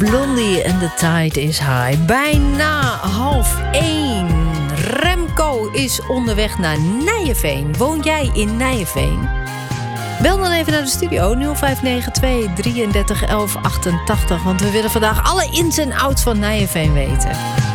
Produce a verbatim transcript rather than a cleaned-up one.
Blondie and the Tide is High. Bijna half één. Remco is onderweg naar Nijeveen. Woon jij in Nijeveen? Bel dan even naar de studio nul vijf negen twee drieëndertig elf achtentachtig. Want we willen vandaag alle ins en outs van Nijeveen weten.